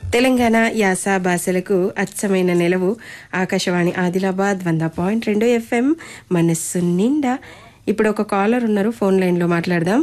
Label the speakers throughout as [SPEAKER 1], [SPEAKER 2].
[SPEAKER 1] తెలంగాణ యాస భాషలకు అచ్చమైన నిలవు ఆకాశవాణి ఆదిలాబాద్ 100.2 FM మనస్సు నిండా. ఇప్పుడు ఒక కాలర్ ఉన్నారు, ఫోన్ లైన్ లో మాట్లాడదాం.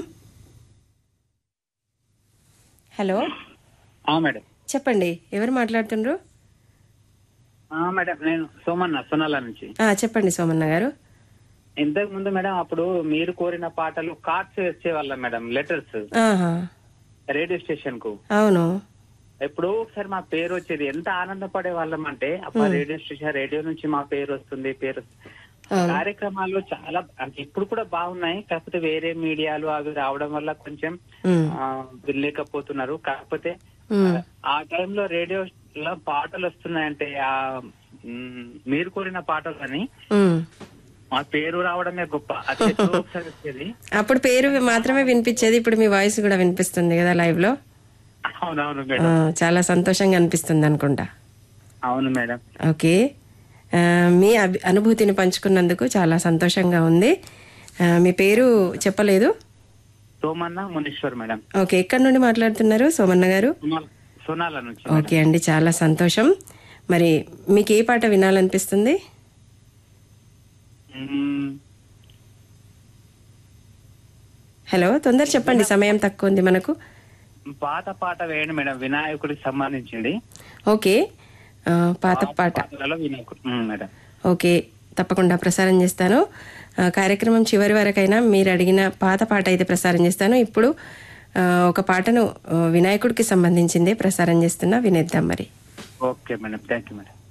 [SPEAKER 1] హలో
[SPEAKER 2] మేడం,
[SPEAKER 1] చెప్పండి, ఎవరు మాట్లాడుతుండ్రు?
[SPEAKER 2] మేడం నేను సోమన్న సోనాల నుంచి.
[SPEAKER 1] చెప్పండి సోమన్న గారు.
[SPEAKER 2] ఇంతకు ముందు మేడం అప్పుడు మీరు కోరిన పాటలు కార్డ్స్ వచ్చేవాళ్ళం మేడం, లెటర్స్ రేడియో స్టేషన్ కు.
[SPEAKER 1] అవును,
[SPEAKER 2] ఎప్పుడో ఒకసారి మా పేరు వచ్చేది. ఎంత ఆనందపడే వాళ్ళం అంటే అప్పుడు రేడియో స్టేషన్, రేడియో నుంచి మా పేరు వస్తుంది. కార్యక్రమాలు చాలా అంటే ఇప్పుడు కూడా బాగున్నాయి. కాకపోతే వేరే మీడియాలు అవి రావడం వల్ల కొంచెం వినలేకపోతున్నారు. కాకపోతే ఆ టైంలో రేడియోలో పాటలు వస్తున్నాయంటే మీరు కోరిన పాటలు అని మా పేరు రావడమే గొప్ప. అది ఎప్పుడో ఒకసారి వచ్చేది.
[SPEAKER 1] అప్పుడు పేరు మాత్రమే వినిపించేది, ఇప్పుడు మీ వాయిస్ కూడా వినిపిస్తుంది కదా లైవ్ లో.
[SPEAKER 2] అవునవును మేడం,
[SPEAKER 1] చాలా సంతోషంగా అనిపిస్తుంది అనుకుంటా.
[SPEAKER 2] అవును మేడం.
[SPEAKER 1] ఓకే, మీ అనుభూతిని పంచుకున్నందుకు చాలా సంతోషంగా ఉంది. మీ పేరు చెప్పలేదు?
[SPEAKER 2] సోమన్న మునీశ్వర్ మేడం.
[SPEAKER 1] ఓకే, ఎక్కడి నుండి మాట్లాడుతున్నారు సోమన్న గారు?
[SPEAKER 2] సోనాల నుంచి.
[SPEAKER 1] ఓకే అండి, చాలా సంతోషం. మరి మీకు ఏ పాట వినాలనిపిస్తుంది? హలో, తొందర చెప్పండి, సమయం తక్కువ ఉంది మనకు.
[SPEAKER 2] పాత పాట వేయండి మేడం, వినాయకుడికి సంబంధించింది.
[SPEAKER 1] ఓకే, పాత పాట
[SPEAKER 2] మేడం.
[SPEAKER 1] ఓకే, తప్పకుండా ప్రసారం చేస్తాను. కార్యక్రమం చివరి వరకైనా మీరు అడిగిన పాత పాట అయితే ప్రసారం చేస్తాను. ఇప్పుడు ఒక పాటను వినాయకుడికి సంబంధించిందే ప్రసారం చేస్తున్నా, వినేద్దాం మరి.
[SPEAKER 2] Okay madam, thank you madam.